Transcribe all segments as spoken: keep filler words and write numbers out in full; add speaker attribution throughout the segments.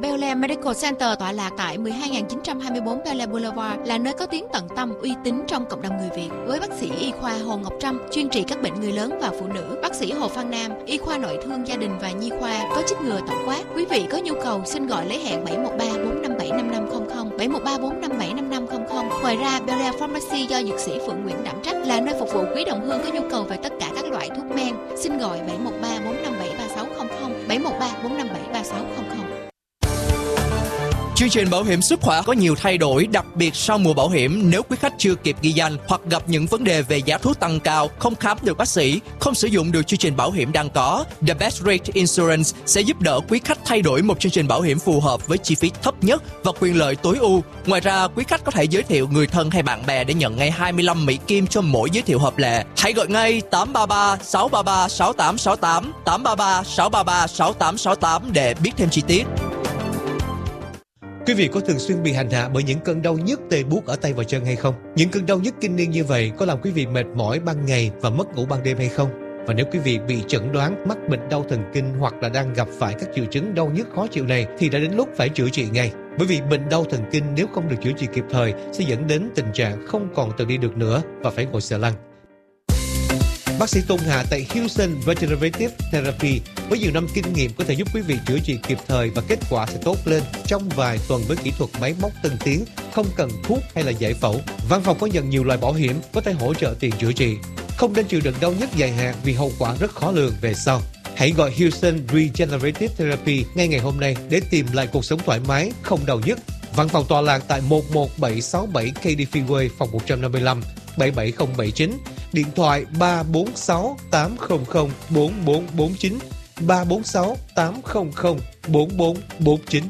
Speaker 1: Bel Air Medical Center tọa lạc tại mười hai nghìn chín trăm hai mươi tư Bel Air Boulevard là nơi có tiếng tận tâm, uy tín trong cộng đồng người Việt. Với bác sĩ y khoa Hồ Ngọc Trâm, chuyên trị các bệnh người lớn và phụ nữ, bác sĩ Hồ Phan Nam, y khoa nội thương gia đình và nhi khoa, có chích ngừa tổng quát. Quý vị có nhu cầu xin gọi lấy hẹn bảy một ba bốn năm bảy năm năm không không, bảy một ba bốn năm bảy năm năm không không. Ngoài ra, Bel Air Pharmacy do dược sĩ Phượng Nguyễn đảm trách là nơi phục vụ quý đồng hương có nhu cầu về tất cả các loại thuốc men. Xin gọi bảy một ba bốn năm bảy ba sáu không không, bảy một ba bốn năm bảy ba sáu không không.
Speaker 2: Chương trình bảo hiểm sức khỏe có nhiều thay đổi, đặc biệt sau mùa bảo hiểm. Nếu quý khách chưa kịp ghi danh hoặc gặp những vấn đề về giá thuốc tăng cao, không khám được bác sĩ, không sử dụng được chương trình bảo hiểm đang có, The Best Rate Insurance sẽ giúp đỡ quý khách thay đổi một chương trình bảo hiểm phù hợp với chi phí thấp nhất và quyền lợi tối ưu. Ngoài ra, quý khách có thể giới thiệu người thân hay bạn bè để nhận ngay hai mươi lăm Mỹ Kim cho mỗi giới thiệu hợp lệ. Hãy gọi ngay tám ba ba sáu ba ba sáu tám sáu tám, tám ba ba sáu ba ba sáu tám sáu tám để biết thêm chi tiết.
Speaker 3: Quý vị có thường xuyên bị hành hạ bởi những cơn đau nhức tê buốt ở tay và chân hay không? Những cơn đau nhức kinh niên như vậy có làm quý vị mệt mỏi ban ngày và mất ngủ ban đêm hay không? Và nếu quý vị bị chẩn đoán mắc bệnh đau thần kinh hoặc là đang gặp phải các triệu chứng đau nhức khó chịu này thì đã đến lúc phải chữa trị ngay. Bởi vì bệnh đau thần kinh nếu không được chữa trị kịp thời sẽ dẫn đến tình trạng không còn tự đi được nữa và phải ngồi xà lăn. Bác sĩ Tôn Hà tại Houston Regenerative Therapy với nhiều năm kinh nghiệm có thể giúp quý vị chữa trị kịp thời và kết quả sẽ tốt lên trong vài tuần với kỹ thuật máy móc tân tiến, không cần thuốc hay là giải phẫu. Văn phòng có nhận nhiều loại bảo hiểm có thể hỗ trợ tiền chữa trị. Không nên chịu đựng đau nhức dài hạn vì hậu quả rất khó lường về sau. Hãy gọi Houston Regenerative Therapy ngay ngày hôm nay để tìm lại cuộc sống thoải mái, không đau nhức. Văn phòng tọa lạc tại một một bảy sáu bảy K D Freeway, phòng một trăm năm mươi lăm, bảy bảy không bảy chín. Điện thoại ba bốn sáu tám không không bốn bốn bốn chín, ba bốn sáu tám không không bốn bốn bốn chín.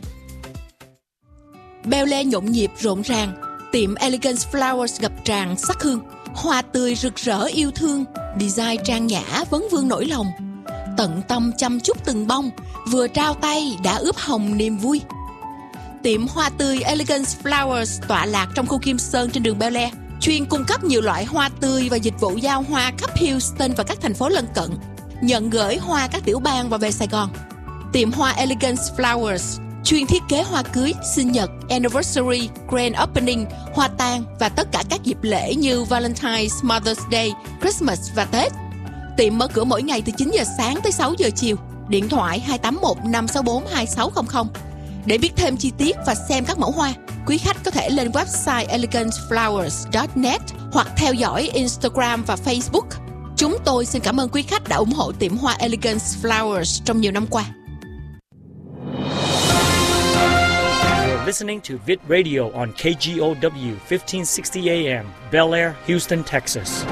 Speaker 1: Bel Air nhộn nhịp rộn ràng, tiệm Elegance Flowers ngập tràn sắc hương, hoa tươi rực rỡ yêu thương, design trang nhã vấn vương nỗi lòng, tận tâm chăm chút từng bông, vừa trao tay đã ướp hồng niềm vui. Tiệm hoa tươi Elegance Flowers tọa lạc trong khu Kim Sơn trên đường Bel Air, chuyên cung cấp nhiều loại hoa tươi và dịch vụ giao hoa khắp Houston và các thành phố lân cận, nhận gửi hoa các tiểu bang và về Sài Gòn. Tiệm hoa Elegance Flowers chuyên thiết kế hoa cưới, sinh nhật, anniversary, grand opening, hoa tang và tất cả các dịp lễ như Valentine's, Mother's Day, Christmas và Tết. Tiệm mở cửa mỗi ngày từ chín giờ sáng tới sáu giờ chiều. Điện thoại hai tám một năm sáu bốn hai sáu không không. Để biết thêm chi tiết và xem các mẫu hoa, quý khách có thể lên website elegance flowers chấm net hoặc theo dõi Instagram và Facebook. Chúng tôi xin cảm ơn quý khách đã ủng hộ tiệm hoa Elegance Flowers trong nhiều năm qua.
Speaker 4: You're listening to Vit Radio on K G O W fifteen sixty A M, Bel Air, Houston, Texas.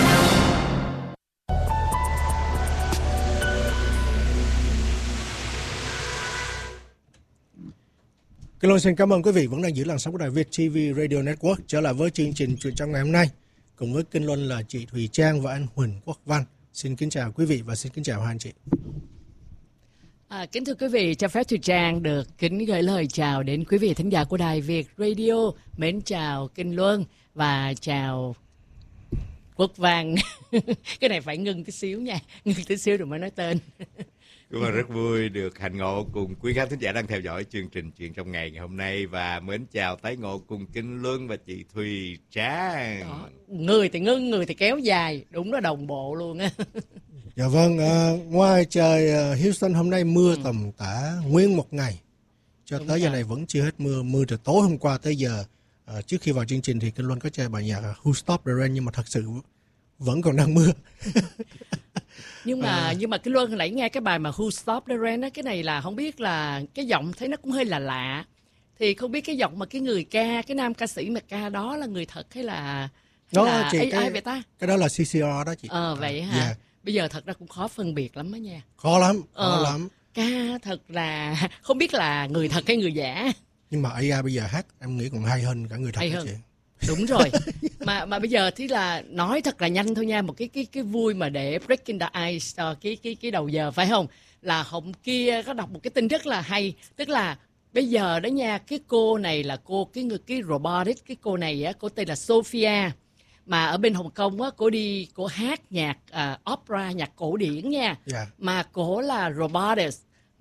Speaker 5: Kinh Luân xin cảm ơn quý vị vẫn đang giữ làn sóng của đài Việt ti vi Radio Network. Trở lại với chương trình Chuyện trong ngày hôm nay, cùng với Kinh Luân là chị Thùy Trang và anh Huỳnh Quốc Văn. Xin kính chào quý vị và xin kính chào hai anh chị.
Speaker 6: À, kính thưa quý vị, cho phép Thùy Trang được kính gửi lời chào đến quý vị thính giả của đài Việt Radio. Mến chào Kinh Luân và chào Quốc Văn. Cái này phải ngưng tí xíu nha, ngưng tí xíu rồi mới nói tên.
Speaker 7: Chúng tôi rất vui được hạnh ngộ cùng quý khán thính giả đang theo dõi chương trình Chuyện trong ngày ngày hôm nay, và mến chào tái ngộ cùng Kinh Luân và chị Thùy Trang.
Speaker 6: Đó. Người thì ngưng, người thì kéo dài, đúng là đồng bộ luôn á.
Speaker 5: Dạ vâng, à, ngoài trời Houston hôm nay mưa ừ. tầm tã nguyên một ngày, cho đúng tới rồi. Giờ này vẫn chưa hết mưa. Mưa từ tối hôm qua tới giờ. À, trước khi vào chương trình thì Kinh Luân có chơi bài nhạc Who Stop the Rain, nhưng mà thật sự vẫn còn đang mưa.
Speaker 6: Nhưng mà à. nhưng mà cái Luân nãy nghe cái bài mà Who Stop the Rain á, cái này là không biết là cái giọng thấy nó cũng hơi là lạ. Thì không biết cái giọng mà cái người ca, cái nam ca sĩ mà ca đó là người thật hay là, hay
Speaker 5: đó,
Speaker 6: là
Speaker 5: chị,
Speaker 6: ai,
Speaker 5: cái,
Speaker 6: ai vậy ta?
Speaker 5: Cái đó là xê xê rờ đó chị.
Speaker 6: Ờ vậy hả?
Speaker 5: Yeah.
Speaker 6: Bây giờ thật ra cũng khó phân biệt lắm đó nha.
Speaker 5: Khó lắm, khó
Speaker 6: ờ,
Speaker 5: lắm.
Speaker 6: Ca thật là không biết là người thật hay người giả. Nhưng
Speaker 5: mà a i bây giờ hát em nghĩ còn hay hơn cả người thật hay hơn. Chị.
Speaker 6: Đúng rồi. mà mà bây giờ thì là nói thật là nhanh thôi nha, một cái cái cái vui mà để breaking the ice uh, cái cái cái đầu giờ phải không? Là hôm kia có đọc một cái tin rất là hay, tức là bây giờ đó nha, cái cô này là cô cái người cái robotic, cái cô này á, cô tên là Sophia, mà ở bên Hồng Kông á, cô đi cô hát nhạc uh, opera, nhạc cổ điển nha. Yeah. Mà cô là robotics,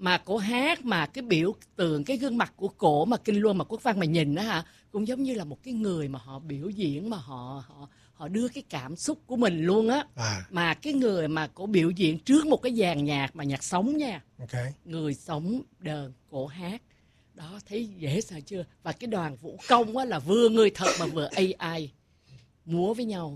Speaker 6: mà cổ hát, mà cái biểu tượng, cái gương mặt của cổ mà Kinh Luân mà Quốc Văn mà nhìn đó hả, cũng giống như là một cái người mà họ biểu diễn, mà họ họ họ đưa cái cảm xúc của mình luôn á.
Speaker 5: À.
Speaker 6: Mà cái người mà cổ biểu diễn trước một cái dàn nhạc mà nhạc sống nha.
Speaker 5: Okay.
Speaker 6: Người sống đờn, cổ hát. Đó, thấy dễ sợ chưa? Và cái đoàn vũ công á là vừa người thật mà vừa a i múa với nhau.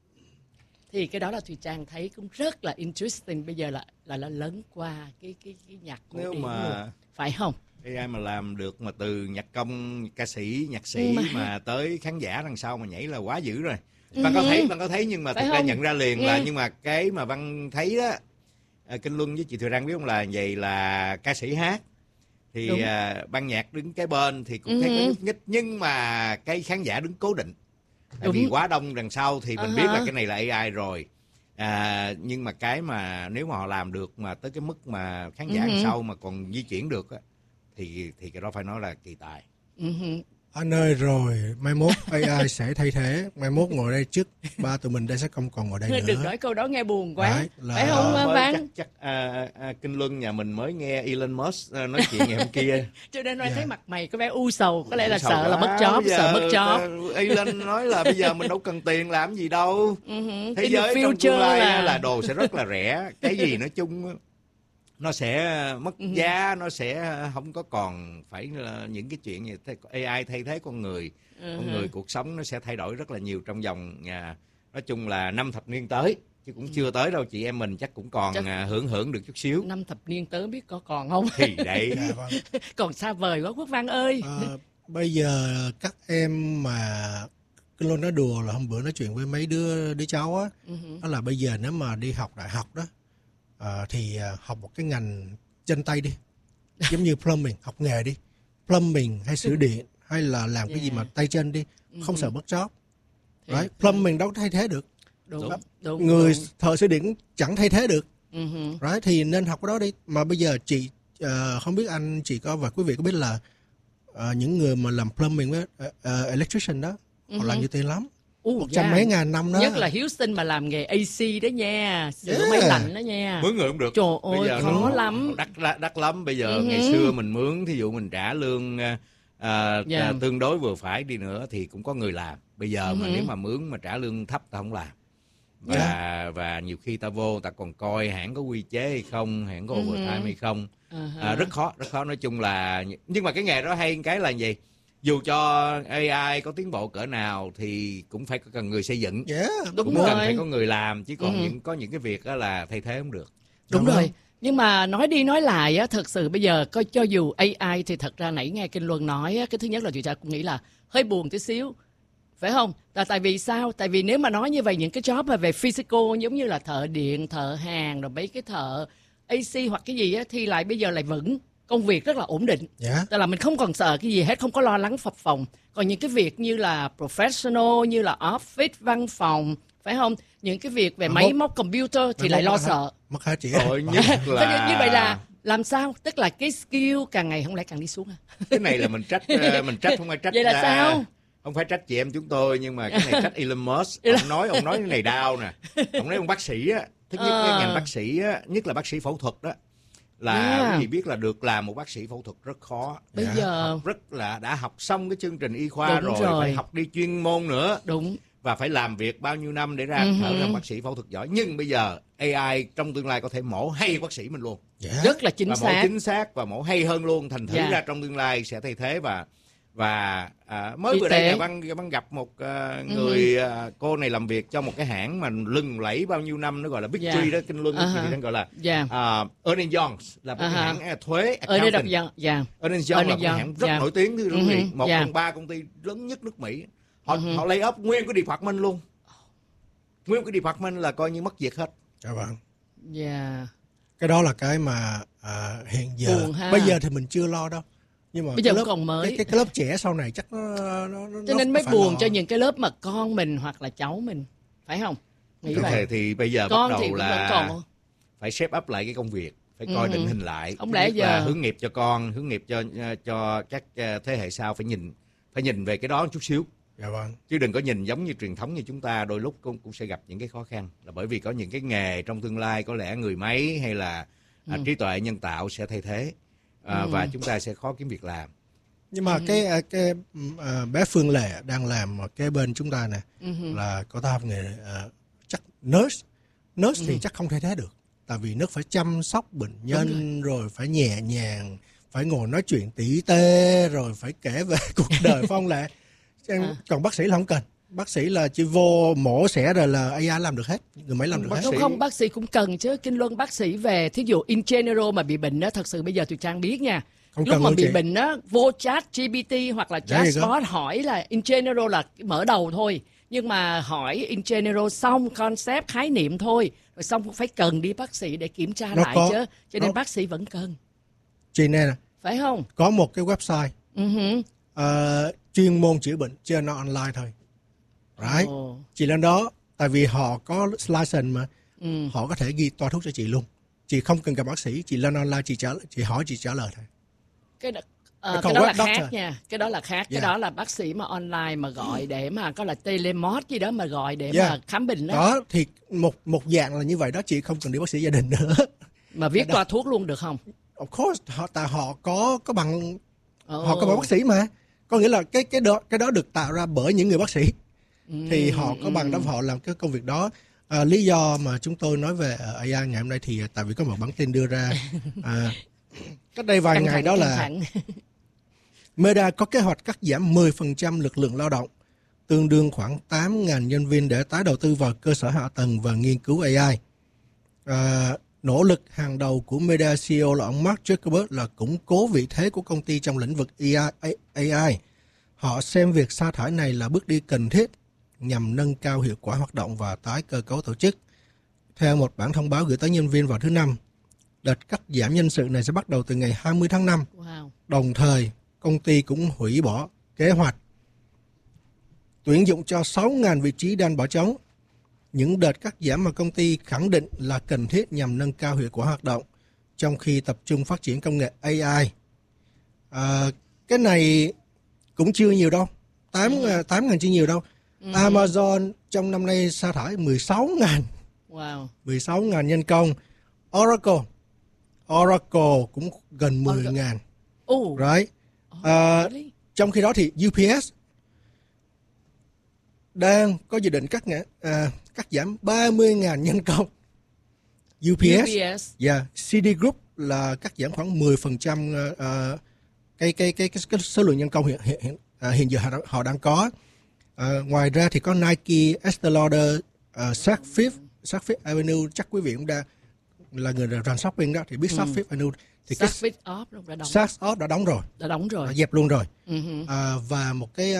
Speaker 6: Thì cái đó là Thùy Trang thấy cũng rất là interesting. Bây giờ là là, là lấn qua cái cái cái nhạc cổ
Speaker 7: Nếu
Speaker 6: điển
Speaker 7: mà
Speaker 6: luôn. Phải không?
Speaker 7: a i mà làm được mà từ nhạc công, ca sĩ, nhạc sĩ mà, mà tới khán giả đằng sau mà nhảy là quá dữ rồi. Bạn có thấy, bạn có thấy nhưng mà
Speaker 6: phải
Speaker 7: thực
Speaker 6: không?
Speaker 7: ra nhận ra liền
Speaker 6: Nghe.
Speaker 7: là, nhưng mà cái mà Văn thấy đó, à, Kinh Luân với chị Thùy Trang biết không, là vậy là ca sĩ hát thì à, ban nhạc đứng cái bên thì cũng thấy có nhúc nhích, nhưng mà cái khán giả đứng cố định. Tại
Speaker 6: Đúng.
Speaker 7: vì quá đông đằng sau thì mình
Speaker 6: Uh-huh.
Speaker 7: biết là cái này là a i rồi. À, nhưng mà cái mà nếu mà họ làm được mà tới cái mức mà khán giả
Speaker 6: Uh-huh.
Speaker 7: đằng sau mà còn di chuyển được á, thì thì cái đó phải nói là kỳ tài.
Speaker 6: Uh-huh.
Speaker 5: Anh ơi, rồi mai mốt a i sẽ thay thế, mai mốt ngồi đây trước ba tụi mình đây sẽ không còn ngồi đây nữa.
Speaker 6: Đừng nói câu đó nghe buồn quá.
Speaker 5: Đấy, là-
Speaker 6: Phải không
Speaker 7: Mới
Speaker 6: Văn?
Speaker 7: chắc chắc à, à, Kinh Luân nhà mình mới nghe Elon Musk à, nói chuyện ngày hôm kia.
Speaker 6: Cho nên nói
Speaker 5: Dạ.
Speaker 6: thấy mặt mày có vẻ u sầu, có lẽ là
Speaker 7: Sầu
Speaker 6: sợ là
Speaker 7: quá,
Speaker 6: mất job,
Speaker 7: bây
Speaker 6: sợ
Speaker 7: giờ,
Speaker 6: mất job.
Speaker 7: à, Elon nói là bây giờ mình đâu cần tiền làm gì đâu.
Speaker 6: Uh-huh.
Speaker 7: Thế
Speaker 6: In
Speaker 7: giới
Speaker 6: the
Speaker 7: trong tương
Speaker 6: future
Speaker 7: lai
Speaker 6: là...
Speaker 7: là... là đồ sẽ rất là rẻ. Cái gì nói chung á, nó sẽ mất
Speaker 6: Uh-huh.
Speaker 7: giá, nó sẽ không có còn phải là những cái chuyện như thế. a i thay thế con người,
Speaker 6: Uh-huh.
Speaker 7: con người, cuộc sống nó sẽ thay đổi rất là nhiều trong vòng à, nói chung là năm thập niên tới, chứ cũng chưa tới đâu. Chị em mình chắc cũng còn
Speaker 6: Chắc-
Speaker 7: à, hưởng hưởng được chút xíu.
Speaker 6: Năm thập niên tới biết có còn không?
Speaker 7: Thì đấy.
Speaker 5: Dạ, vâng.
Speaker 6: Còn xa vời quá Quốc Văn ơi.
Speaker 5: Ờ, bây giờ các em mà cái luôn nói đùa là hôm bữa nói chuyện với mấy đứa đứa cháu á,
Speaker 6: Uh-huh.
Speaker 5: đó là bây giờ nếu mà đi học đại học đó ờ, thì ờ, học một cái ngành chân tay đi, giống như plumbing, học nghề đi, plumbing hay sửa điện hay là làm cái gì
Speaker 6: Yeah.
Speaker 5: mà tay chân đi, không
Speaker 6: Ừ.
Speaker 5: sợ mất job.
Speaker 6: Thì-
Speaker 5: Đấy, plumbing đâu có thay thế được,
Speaker 6: Đúng, đúng.
Speaker 5: người
Speaker 6: đúng.
Speaker 5: thợ sửa điện chẳng thay thế được.
Speaker 6: Uh-huh.
Speaker 5: Đấy, thì nên học cái đó đi. Mà bây giờ chị ờ, không biết anh chị có và quý vị có biết là ờ, những người mà làm plumbing với ờ, ờ, electrician đó, họ làm nhiều tiền lắm,
Speaker 6: Uh,
Speaker 5: một trăm
Speaker 6: yeah.
Speaker 5: mấy ngàn năm đó.
Speaker 6: Nhất là Houston mà làm nghề a xê đó nha, sửa
Speaker 5: Yeah.
Speaker 6: máy lạnh đó nha.
Speaker 7: Mướn người cũng được.
Speaker 6: Trời
Speaker 7: Bây
Speaker 6: ơi,
Speaker 7: giờ
Speaker 6: khó
Speaker 7: nó
Speaker 6: lắm.
Speaker 7: Đắt, đắt, đắt lắm. Bây giờ
Speaker 6: Ừ.
Speaker 7: ngày xưa mình mướn, thí dụ mình trả lương à, à,
Speaker 6: Dạ.
Speaker 7: tương đối vừa phải đi nữa thì cũng có người làm. Bây giờ mà
Speaker 6: Ừ.
Speaker 7: nếu mà mướn mà trả lương thấp ta không làm. Và
Speaker 5: Dạ.
Speaker 7: và nhiều khi ta vô ta còn coi hãng có quy chế hay không, hãng có overtime hay không.
Speaker 6: Uh-huh.
Speaker 7: À, rất khó, rất khó. Nói chung là, nhưng mà cái nghề đó hay cái là gì? Dù cho a i có tiến bộ cỡ nào thì cũng phải có cần người xây dựng,
Speaker 5: Yeah,
Speaker 6: Đúng
Speaker 7: cũng
Speaker 6: rồi.
Speaker 7: cần phải có người làm, chứ còn
Speaker 6: Ừ.
Speaker 7: những có những cái việc đó là thay thế không được.
Speaker 6: Đúng
Speaker 5: Dạ
Speaker 6: rồi.
Speaker 5: vâng.
Speaker 6: Nhưng mà nói đi nói lại á, thật sự bây giờ coi cho dù a i thì thật ra nãy nghe Kinh Luân nói á, cái thứ nhất là chị Trà cũng nghĩ là hơi buồn tí xíu. Phải không? Tại tại vì sao? Tại vì nếu mà nói như vậy những cái job mà về physical giống như là thợ điện, thợ hàn rồi mấy cái thợ a xê hoặc cái gì á thì lại bây giờ lại vẫn công việc rất là ổn định.
Speaker 5: Dạ.
Speaker 6: Tức là mình không còn sợ cái gì hết, không có lo lắng phập phồng. Còn những cái việc như là professional, như là office, văn phòng, phải không? Những cái việc về
Speaker 5: Mà
Speaker 6: máy
Speaker 5: mốt-
Speaker 6: móc computer thì
Speaker 5: Mà
Speaker 6: lại
Speaker 5: mất
Speaker 6: lo
Speaker 5: hết-
Speaker 6: sợ.
Speaker 5: Mất hết chị.
Speaker 7: Rồi nhất
Speaker 6: Thế
Speaker 7: là
Speaker 6: như vậy là làm sao? Tức là cái skill càng ngày không lẽ càng đi xuống à?
Speaker 7: cái này là mình trách ờ, mình trách không phải trách
Speaker 6: Vậy là
Speaker 7: à,
Speaker 6: sao?
Speaker 7: không phải trách chị em chúng tôi, nhưng mà cái này trách Elon Musk. Ông nói ông nói cái này đau nè. Ông nói ông bác sĩ á, thứ nhất
Speaker 6: Ờ.
Speaker 7: cái ngành bác sĩ á, nhất là bác sĩ phẫu thuật đó, là
Speaker 6: Yeah.
Speaker 7: quý vị biết là được làm một bác sĩ phẫu thuật rất khó.
Speaker 6: Bây
Speaker 5: Dạ.
Speaker 6: giờ
Speaker 7: Học rất là đã học xong cái chương trình y khoa
Speaker 6: Đúng
Speaker 7: rồi,
Speaker 6: rồi.
Speaker 7: phải học đi chuyên môn nữa,
Speaker 6: đúng.
Speaker 7: và phải làm việc bao nhiêu năm để ra
Speaker 6: Ừ
Speaker 7: trở
Speaker 6: hử.
Speaker 7: thành bác sĩ phẫu thuật giỏi. Nhưng bây giờ a i trong tương lai có thể mổ hay bác sĩ mình luôn,
Speaker 5: Dạ.
Speaker 6: Rất là chính
Speaker 7: và mổ
Speaker 6: xác.
Speaker 7: chính xác và mổ hay hơn luôn. Thành thử
Speaker 6: Dạ.
Speaker 7: ra trong tương lai sẽ thay thế. Và và à, mới
Speaker 6: Y
Speaker 7: vừa đây
Speaker 6: tế.
Speaker 7: là Văn Văn gặp một à, người à, cô này làm việc cho một cái hãng mà lừng lẫy bao nhiêu năm, nó gọi là Big
Speaker 6: Dạ.
Speaker 7: Tree đó, Kinh Luân
Speaker 6: À-ha.
Speaker 7: thì đang gọi là
Speaker 6: Dạ.
Speaker 7: uh, Ernst Young, là một cái
Speaker 6: À-ha.
Speaker 7: hãng à, thuế
Speaker 6: Ở đây đọc
Speaker 7: accounting.
Speaker 6: dần, dạ.
Speaker 7: Ernst Young là
Speaker 6: Ernst
Speaker 7: một
Speaker 6: Young,
Speaker 7: hãng rất
Speaker 6: dạ.
Speaker 7: nổi tiếng, thưa quý
Speaker 6: Ừ
Speaker 7: vị,
Speaker 6: hử,
Speaker 7: một
Speaker 6: dạ.
Speaker 7: trong ba công ty lớn nhất nước Mỹ. Họ
Speaker 6: Ừ hử.
Speaker 7: họ lay off nguyên cái department luôn, nguyên cái department là coi như mất việc hết.
Speaker 5: Dạ vâng.
Speaker 6: Dạ.
Speaker 5: Cái đó là cái mà à, hiện giờ
Speaker 6: Buồn ha.
Speaker 5: bây giờ thì mình chưa lo đâu, nhưng mà
Speaker 6: Bây
Speaker 5: cái
Speaker 6: giờ
Speaker 5: lớp,
Speaker 6: còn mới.
Speaker 5: cái, cái, cái lớp trẻ sau này chắc nó, nó, nó
Speaker 6: Cho nên
Speaker 5: nó
Speaker 6: mới
Speaker 5: phải
Speaker 6: buồn
Speaker 5: lo.
Speaker 6: cho những cái lớp mà con mình hoặc là cháu mình. Phải không? Nghĩ
Speaker 7: Ok,
Speaker 6: vậy.
Speaker 7: thì bây giờ
Speaker 6: Con
Speaker 7: bắt
Speaker 6: thì
Speaker 7: đầu
Speaker 6: cũng vẫn
Speaker 7: là
Speaker 6: còn.
Speaker 7: phải shape up lại cái công việc, phải coi
Speaker 6: Ừ.
Speaker 7: định hình lại.
Speaker 6: Không
Speaker 7: Thứ
Speaker 6: lẽ
Speaker 7: nhất là
Speaker 6: giờ-
Speaker 7: hướng nghiệp cho con, hướng nghiệp cho cho các ờ, thế hệ sau phải nhìn phải nhìn về cái đó một chút xíu,
Speaker 5: Dạ vâng.
Speaker 7: chứ đừng có nhìn giống như truyền thống như chúng ta. Đôi lúc cũng cũng sẽ gặp những cái khó khăn, là bởi vì có những cái nghề trong tương lai có lẽ người máy hay là à,
Speaker 6: Ừ.
Speaker 7: trí tuệ nhân tạo sẽ thay thế à,
Speaker 6: Ừ.
Speaker 7: và chúng ta sẽ khó kiếm việc làm.
Speaker 5: Nhưng mà
Speaker 6: Ừ.
Speaker 5: cái cái uh, bé Phương Lệ đang làm ở kế bên chúng ta nè,
Speaker 6: Ừ.
Speaker 5: là cô ta học nghề uh, chắc nurse. Nurse thì
Speaker 6: Ừ.
Speaker 5: chắc không thay thế được. Tại vì nurse phải chăm sóc bệnh nhân, rồi. rồi phải nhẹ nhàng, phải ngồi nói chuyện tỉ tê, rồi phải kể về cuộc đời Phong Lệ.
Speaker 6: À.
Speaker 5: Còn bác sĩ là không cần. Bác sĩ là chỉ vô mổ xẻ rồi là a i làm được hết, người máy làm được
Speaker 7: Bác
Speaker 5: hết.
Speaker 6: Không
Speaker 7: sĩ-
Speaker 6: không, bác sĩ cũng cần chứ. Kinh Luân, bác sĩ về thí dụ in general mà bị bệnh đó, thật sự bây giờ tụi Trang biết nha.
Speaker 5: Không
Speaker 6: Lúc
Speaker 5: cần
Speaker 6: mà
Speaker 5: luôn
Speaker 6: bị
Speaker 5: chị.
Speaker 6: bệnh đó, vô chat G P T hoặc là
Speaker 5: There you go.
Speaker 6: chatbot hỏi là in general là mở đầu thôi. Nhưng mà hỏi in general xong concept khái niệm thôi, rồi xong cũng phải cần đi bác sĩ để kiểm tra
Speaker 5: Nó
Speaker 6: lại
Speaker 5: có-
Speaker 6: chứ. Cho nên
Speaker 5: nó-
Speaker 6: bác sĩ vẫn cần,
Speaker 5: Chị nè,
Speaker 6: phải không?
Speaker 5: có một cái website
Speaker 6: Uh-huh.
Speaker 5: ờ, chuyên môn chữa bệnh, chứ nó online thôi. Right?
Speaker 6: Ồ.
Speaker 5: Chị lên đó, tại vì họ có license mà,
Speaker 6: Ừ.
Speaker 5: họ có thể ghi toa thuốc cho chị luôn. Chị không cần gặp bác sĩ, chị lên online, chị trả, chị hỏi, chị trả lời thôi.
Speaker 6: Cái đó, ờ,
Speaker 5: Cái
Speaker 6: cái
Speaker 5: con
Speaker 6: đó là
Speaker 5: web
Speaker 6: khác
Speaker 5: doctor.
Speaker 6: nha, cái đó là khác. Cái
Speaker 5: Yeah.
Speaker 6: đó là bác sĩ mà online mà gọi để mà có là telemod gì đó mà gọi để
Speaker 5: Yeah.
Speaker 6: mà khám bệnh đó.
Speaker 5: Đó thì một một dạng là như vậy đó, chị không cần đi bác sĩ gia đình nữa.
Speaker 6: Mà viết
Speaker 5: Cái đó-
Speaker 6: toa thuốc luôn được không?
Speaker 5: Of course, họ tại họ có có bằng,
Speaker 6: Ồ.
Speaker 5: họ có bằng bác sĩ mà. Có nghĩa là cái cái đó cái đó được tạo ra bởi những người bác sĩ. Thì họ có bằng đó, họ làm cái công việc đó. À, lý do mà chúng tôi nói về uh, a i ngày hôm nay thì tại vì có một bản tin đưa ra à, cách đây vài
Speaker 6: Căng
Speaker 5: ngày
Speaker 6: thẳng,
Speaker 5: đó
Speaker 6: căng
Speaker 5: là
Speaker 6: thẳng.
Speaker 5: Meta có kế hoạch cắt giảm mười phần trăm lực lượng lao động, tương đương khoảng tám nghìn nhân viên để tái đầu tư vào cơ sở hạ tầng và nghiên cứu a i. À, nỗ lực hàng đầu của Meta xê e ô là ông Mark Zuckerberg là củng cố vị thế của công ty trong lĩnh vực a i. Họ xem việc sa thải này là bước đi cần thiết nhằm nâng cao hiệu quả hoạt động và tái cơ cấu tổ chức. Theo một bản thông báo gửi tới nhân viên vào thứ Năm, đợt cắt giảm nhân sự này sẽ bắt đầu từ ngày hai mươi tháng năm.
Speaker 6: Wow.
Speaker 5: Đồng thời, công ty cũng hủy bỏ kế hoạch tuyển dụng cho sáu nghìn vị trí đang bỏ trống. Những đợt cắt giảm mà công ty khẳng định là cần thiết nhằm nâng cao hiệu quả hoạt động, trong khi tập trung phát triển công nghệ a i. À, cái này cũng chưa nhiều đâu. tám nghìn chưa nhiều đâu. Amazon trong năm nay sa thải mười sáu nghìn.
Speaker 6: Wow.
Speaker 5: mười sáu nghìn nhân công. Oracle. Oracle cũng gần mười nghìn.
Speaker 6: Oh.
Speaker 5: Right. À,
Speaker 6: Really?
Speaker 5: trong khi đó thì u pê ét đang có dự định cắt ngã, à, cắt giảm ba mươi nghìn nhân công. u pê ét,
Speaker 6: u pê ét.
Speaker 5: yeah, Citigroup là cắt giảm khoảng mười phần trăm uh, cái, cái, cái, cái, cái số lượng nhân công hiện, hiện, uh, hiện giờ họ, đang- họ đang có. Uh, ngoài ra thì có Nike, Estée Lauder, uh, Saks Fifth, Saks Fifth Avenue, chắc quý vị cũng đã là người run shopping đó thì biết Saks Fifth Avenue. Thì cái
Speaker 6: Saks Fifth Off đã đóng,
Speaker 5: Saks Off đã đóng rồi,
Speaker 6: đã đóng rồi.
Speaker 5: đã dẹp luôn rồi.
Speaker 6: Uh-huh.
Speaker 5: À, và một cái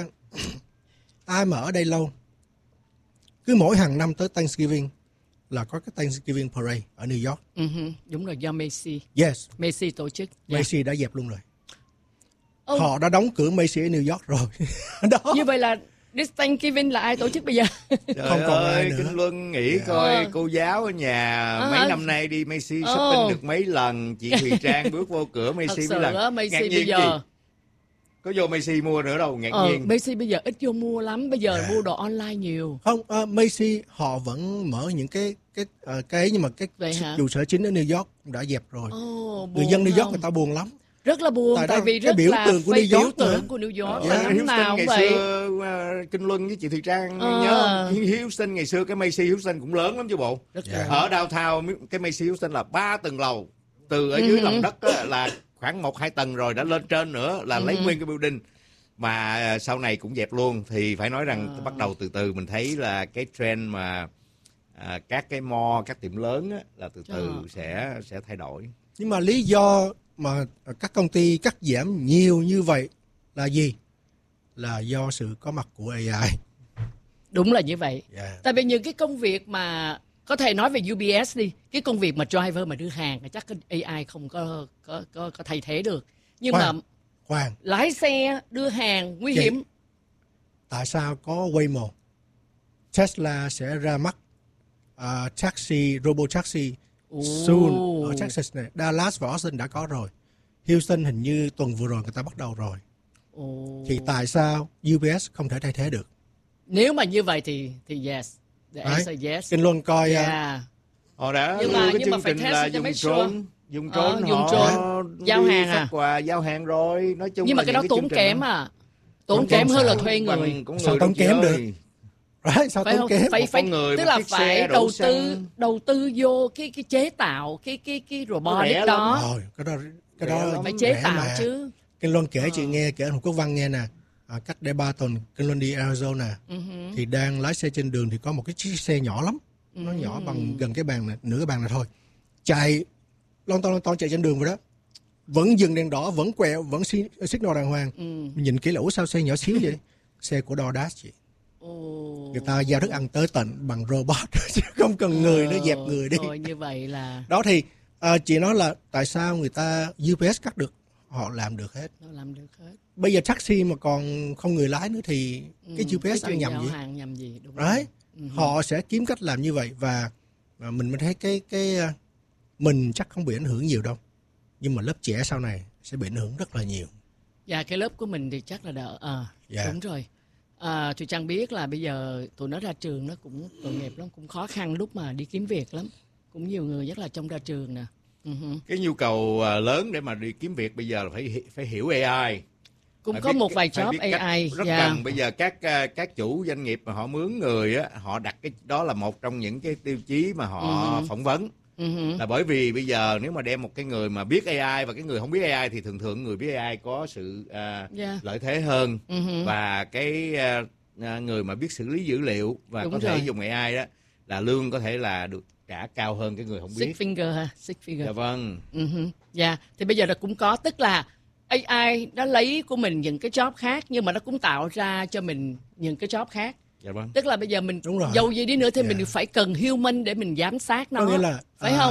Speaker 5: ai mà ở đây lâu, cứ mỗi hàng năm tới Thanksgiving là có cái Thanksgiving Parade ở New York.
Speaker 6: Uh-huh. Đúng rồi, do Macy.
Speaker 5: Yes,
Speaker 6: Macy tổ chức. Yeah.
Speaker 5: Macy đã dẹp luôn rồi.
Speaker 6: Oh.
Speaker 5: Họ đã đóng cửa Macy ở New York rồi. Đó.
Speaker 6: Như vậy là this Thanksgiving là ai tổ chức bây giờ?
Speaker 7: Trời
Speaker 5: Không còn ai
Speaker 7: ơi,
Speaker 5: nữa.
Speaker 7: Kinh Luân nghĩ
Speaker 5: Yeah.
Speaker 7: coi
Speaker 6: Ờ.
Speaker 7: cô giáo ở nhà
Speaker 6: Ờ.
Speaker 7: mấy năm nay đi Macy
Speaker 6: Ờ.
Speaker 7: shopping được mấy lần, chị Thùy Trang bước vô cửa
Speaker 6: Thật
Speaker 7: Macy mấy
Speaker 6: sự
Speaker 7: lần.
Speaker 6: á,
Speaker 7: Ngạc
Speaker 6: Macy
Speaker 7: nhiên
Speaker 6: bây giờ
Speaker 7: gì? Có vô Macy mua nữa đâu, ngạc
Speaker 6: ờ,
Speaker 7: nhiên.
Speaker 6: Macy bây giờ ít vô mua lắm, bây giờ
Speaker 5: Yeah.
Speaker 6: mua đồ online nhiều.
Speaker 5: Không, uh, Macy họ vẫn mở những cái cái uh, cái nhưng mà cái
Speaker 6: Vậy hả?
Speaker 5: trụ sở chính ở New York đã dẹp rồi.
Speaker 6: Oh,
Speaker 5: Người dân New York người ta buồn lắm.
Speaker 6: rất là buồn,
Speaker 5: Tại
Speaker 6: tại,
Speaker 5: đó,
Speaker 6: vì
Speaker 5: cái
Speaker 6: rất
Speaker 5: biểu
Speaker 6: là
Speaker 5: tượng của
Speaker 6: phê
Speaker 5: New York
Speaker 6: biểu tượng
Speaker 5: nữa.
Speaker 6: của New York
Speaker 5: Yeah.
Speaker 6: là năm
Speaker 7: Houston
Speaker 6: nào
Speaker 7: ngày
Speaker 6: cũng vậy.
Speaker 7: xưa uh, Kinh Luân với chị Thùy Trang
Speaker 6: Ờ.
Speaker 7: nhớ Houston ngày xưa cái Macy Houston cũng lớn lắm chứ bộ.
Speaker 6: Rất
Speaker 5: Yeah.
Speaker 6: là
Speaker 7: Ở downtown cái Macy Houston là ba tầng lầu, từ ở dưới
Speaker 6: Ừ.
Speaker 7: lòng đất á, là khoảng một hai tầng rồi đã lên trên nữa là lấy
Speaker 6: Ừ.
Speaker 7: nguyên cái building. Mà à, sau này cũng dẹp luôn, thì phải nói rằng
Speaker 6: À.
Speaker 7: bắt đầu từ từ mình thấy là cái trend mà à, các cái mall, các tiệm lớn á, là từ từ
Speaker 6: À.
Speaker 7: sẽ sẽ thay đổi.
Speaker 5: Nhưng mà lý do mà các công ty cắt giảm nhiều như vậy là gì? Là do sự có mặt của a i.
Speaker 6: đúng là như vậy.
Speaker 5: Yeah.
Speaker 6: Tại vì những cái công việc mà có thể nói về u pê ét đi, cái công việc mà driver mà đưa hàng thì chắc cái a i không có có có, có thay thế được. Nhưng
Speaker 5: Khoan.
Speaker 6: mà
Speaker 5: Khoan,
Speaker 6: lái xe đưa hàng nguy
Speaker 5: Chị-
Speaker 6: hiểm.
Speaker 5: tại sao có Waymo? Tesla sẽ ra mắt uh, taxi, robot taxi soon ở Texas này. Dallas và Austin đã có rồi. Houston hình như tuần vừa rồi người ta bắt đầu rồi.
Speaker 6: Ồ.
Speaker 5: Thì tại sao u pê ét không thể thay thế được?
Speaker 6: Nếu mà như vậy thì thì yes. The
Speaker 5: Right.
Speaker 6: answer yes.
Speaker 5: Kinh Luân coi uh,
Speaker 6: Yeah.
Speaker 7: Họ đã
Speaker 6: Nhưng
Speaker 7: đưa
Speaker 6: mà-
Speaker 7: cái
Speaker 6: nhưng mà
Speaker 7: chương
Speaker 6: phải
Speaker 7: trình
Speaker 6: test
Speaker 7: là
Speaker 6: cho
Speaker 7: dùng
Speaker 6: make sure.
Speaker 7: drone, dùng
Speaker 6: Ờ,
Speaker 7: drone
Speaker 6: dùng
Speaker 7: họ
Speaker 6: drone giao
Speaker 7: đi
Speaker 6: hàng
Speaker 7: phát
Speaker 6: à?
Speaker 7: quà giao hàng rồi. Nói chung
Speaker 6: Nhưng mà
Speaker 7: là
Speaker 6: cái
Speaker 7: những
Speaker 6: đó tốn
Speaker 7: chương trình
Speaker 6: kém
Speaker 7: đó-
Speaker 6: à. Tốn
Speaker 7: Tốn
Speaker 6: kém
Speaker 7: kém
Speaker 6: hơn là
Speaker 7: sao?
Speaker 6: thuê người.
Speaker 7: Bằng con
Speaker 5: Sao
Speaker 7: người
Speaker 5: tốn
Speaker 7: đâu chị
Speaker 5: kém được?
Speaker 7: ơi.
Speaker 5: Right, sao
Speaker 6: Phải
Speaker 5: tốn
Speaker 6: không?
Speaker 5: kém?
Speaker 6: Phải
Speaker 7: Một
Speaker 6: phải
Speaker 7: con người,
Speaker 6: tức
Speaker 7: một
Speaker 6: là
Speaker 7: chiếc
Speaker 6: phải
Speaker 7: xe đổ
Speaker 6: đầu
Speaker 7: xăng.
Speaker 6: tư đầu tư vô cái cái chế tạo cái cái cái robotic
Speaker 7: rẻ
Speaker 6: đó.
Speaker 5: Rồi, cái đó cái
Speaker 7: Rẻ
Speaker 5: đó
Speaker 7: lắm.
Speaker 6: Phải chế
Speaker 5: rẻ
Speaker 6: tạo
Speaker 5: mà.
Speaker 6: chứ.
Speaker 5: Kinh Luân kể chị
Speaker 6: Ờ.
Speaker 5: nghe, kể anh Hùng Quốc Văn nghe nè. À, cách đây ba tuần Kinh Luân đi Arizona
Speaker 6: Uh-huh.
Speaker 5: thì đang lái xe trên đường thì có một cái chiếc xe nhỏ lắm, nó nhỏ bằng gần cái bàn này, nửa cái bàn này thôi, chạy lon ton lon ton chạy trên đường vậy đó, vẫn dừng đèn đỏ, vẫn quẹo, vẫn xi- signal đàng hoàng.
Speaker 6: Ừ.
Speaker 5: Mình nhìn kỹ là ủa sao xe nhỏ xíu vậy? Xe của DoorDash chị.
Speaker 6: Ồ.
Speaker 5: Người ta giao thức ăn tới tận bằng robot chứ không cần người nữa, dẹp người đi.
Speaker 6: Thôi như vậy là
Speaker 5: Đó thì à, chị nói là tại sao người ta u pê ét cắt được, họ làm được hết.
Speaker 6: nó làm được hết.
Speaker 5: Bây giờ taxi mà còn không người lái nữa thì cái
Speaker 6: Ừ,
Speaker 5: u pê ét
Speaker 6: cái
Speaker 5: ăn
Speaker 6: chuyện
Speaker 5: nhầm
Speaker 6: giao
Speaker 5: gì?
Speaker 6: hàng nhầm gì đúng
Speaker 5: Đấy,
Speaker 6: rồi. Ừ.
Speaker 5: họ sẽ kiếm cách làm như vậy và à, mình mới thấy cái cái à, mình chắc không bị ảnh hưởng nhiều đâu, nhưng mà lớp trẻ sau này sẽ bị ảnh hưởng rất là nhiều.
Speaker 6: Dạ cái lớp của mình thì chắc là đỡ. À,
Speaker 5: Dạ.
Speaker 6: đúng rồi. À, Thùy Trang biết là bây giờ tụi nó ra trường nó cũng tội nghiệp lắm, cũng khó khăn lúc mà đi kiếm việc lắm. Cũng nhiều người nhất là trong ra trường nè. Uh-huh.
Speaker 7: Cái nhu cầu à, lớn để mà đi kiếm việc bây giờ là phải hi- phải hiểu a i.
Speaker 6: Cũng
Speaker 7: Phải
Speaker 6: có
Speaker 7: biết
Speaker 6: một
Speaker 7: cái-
Speaker 6: vài
Speaker 7: phải
Speaker 6: job
Speaker 7: biết cách-
Speaker 6: a i.
Speaker 7: rất
Speaker 6: dạ.
Speaker 7: cần bây giờ các à, các chủ doanh nghiệp mà họ mướn người á, họ đặt cái đó là một trong những cái tiêu chí mà họ
Speaker 6: Ừ.
Speaker 7: phỏng vấn.
Speaker 6: Uh-huh.
Speaker 7: Là bởi vì bây giờ nếu mà đem một cái người mà biết a i và cái người không biết a i thì thường thường người biết a i có sự à,
Speaker 6: Dạ.
Speaker 7: lợi thế hơn.
Speaker 6: Uh-huh.
Speaker 7: Và cái à, à, người mà biết xử lý dữ liệu và
Speaker 6: Đúng
Speaker 7: có thể
Speaker 6: rồi.
Speaker 7: dùng a i đó là lương có thể là được trả cao hơn cái người không
Speaker 6: Six
Speaker 7: biết.
Speaker 6: finger ha, six figure.
Speaker 7: Dạ vâng.
Speaker 6: Uh-huh. Dạ, thì bây giờ nó cũng có, tức là a i nó lấy của mình những cái job khác nhưng mà nó cũng tạo ra cho mình những cái job khác.
Speaker 7: Dạ vâng.
Speaker 6: Tức là bây giờ mình
Speaker 5: Đúng rồi.
Speaker 6: dầu gì đi nữa thì
Speaker 5: Dạ.
Speaker 6: mình phải cần human để mình giám sát nó.
Speaker 5: Có nghĩa là
Speaker 6: phải
Speaker 5: à,
Speaker 6: không?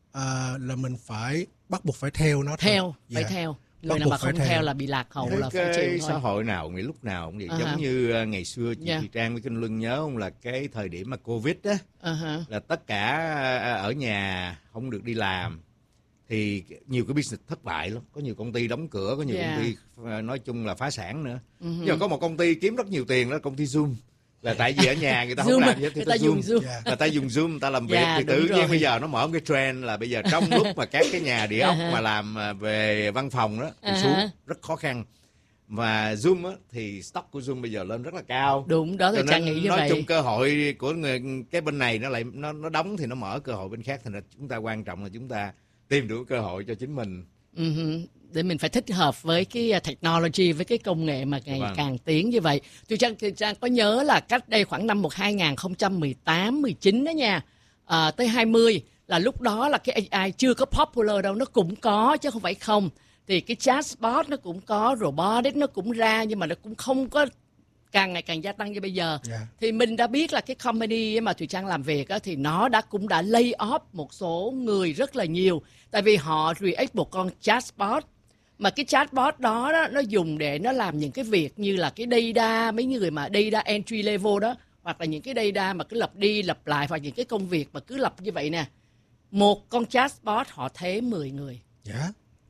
Speaker 5: à, là mình phải bắt buộc phải theo nó thôi.
Speaker 6: Theo, phải
Speaker 5: Dạ.
Speaker 6: theo.
Speaker 5: Bắt
Speaker 6: Người nào
Speaker 5: buộc
Speaker 6: mà
Speaker 5: phải
Speaker 6: không
Speaker 5: theo.
Speaker 6: theo là bị lạc hậu, là phải chịu
Speaker 7: Cái
Speaker 6: thôi.
Speaker 7: xã hội nào nghĩ lúc nào cũng vậy.
Speaker 6: À ha.
Speaker 7: Giống như à, ngày xưa chị
Speaker 6: Dạ.
Speaker 7: Thị Trang với Kinh Luân nhớ không, là cái thời điểm mà Covid á,
Speaker 6: Uh-huh.
Speaker 7: là tất cả à, ở nhà không được đi làm thì nhiều cái business thất bại lắm, có nhiều công ty đóng cửa, có nhiều
Speaker 6: Dạ.
Speaker 7: công ty à, nói chung là phá sản nữa.
Speaker 6: Uh-huh.
Speaker 7: Nhưng mà có một công ty kiếm rất nhiều tiền đó là công ty Zoom, là tại vì ở nhà người ta
Speaker 6: Zoom
Speaker 7: không
Speaker 6: à,
Speaker 7: làm gì hết thì
Speaker 6: người ta dùng Zoom.
Speaker 5: Dạ.
Speaker 7: người ta dùng Zoom người ta làm việc.
Speaker 6: Dạ,
Speaker 7: Thì
Speaker 6: đúng
Speaker 7: tự
Speaker 6: rồi.
Speaker 7: nhiên bây giờ nó mở một cái trend là bây giờ trong lúc mà các cái nhà địa ốc
Speaker 6: À ha.
Speaker 7: mà làm à, về văn phòng đó thì
Speaker 6: À
Speaker 7: xuống
Speaker 6: ha.
Speaker 7: rất khó khăn. Và Zoom á, thì stock của Zoom bây giờ lên rất là cao.
Speaker 6: Đúng, đó
Speaker 7: Cho
Speaker 6: là Trang
Speaker 7: nên
Speaker 6: nghĩ như
Speaker 7: nói
Speaker 6: vậy.
Speaker 7: chung cơ hội của người cái bên này nó lại nó nó đóng thì nó mở cơ hội bên khác, thành ra chúng ta quan trọng là chúng ta tìm được cơ hội cho chính mình.
Speaker 6: Uh-huh. Để mình phải thích hợp với cái uh, technology, với cái công nghệ mà ngày
Speaker 7: Vâng.
Speaker 6: càng tiến như vậy. Tôi Trang, tôi Trang có nhớ là cách đây khoảng năm một hai không một tám, mười chín đó nha, à, tới hai mươi là lúc đó là cái a i chưa có popular đâu, nó cũng có chứ không phải không. Thì cái chatbot nó cũng có, robotic nó cũng ra, nhưng mà nó cũng không có càng ngày càng gia tăng như bây giờ.
Speaker 5: Dạ.
Speaker 6: Thì mình đã biết là cái company mà Thùy Trang làm việc á, thì nó đã cũng đã lay off một số người rất là nhiều, tại vì họ create một con chatbot, mà cái chatbot đó, đó nó dùng để nó làm những cái việc như là cái data, mấy người mà data entry level đó, hoặc là những cái data mà cứ lặp đi lặp lại, hoặc những cái công việc mà cứ lặp như vậy nè. Một con chatbot họ thế mười người.
Speaker 5: Dạ.